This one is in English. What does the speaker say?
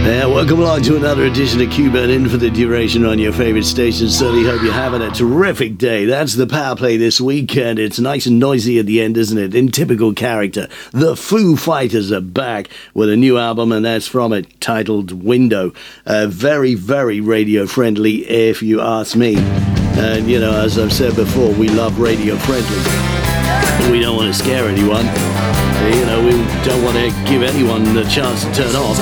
Yeah, welcome along to another edition of Cuba in for the duration on your favorite station. Certainly hope you're having a terrific day. That's the power play this week, and it's nice and noisy at the end, isn't it? In typical character, the Foo Fighters are back with a new album, and that's from it, titled Window. Very, very radio friendly, if you ask me. And, you know, as I've said before, we love radio friendly. We don't want to scare anyone. You know, we don't want to give anyone the chance to turn off.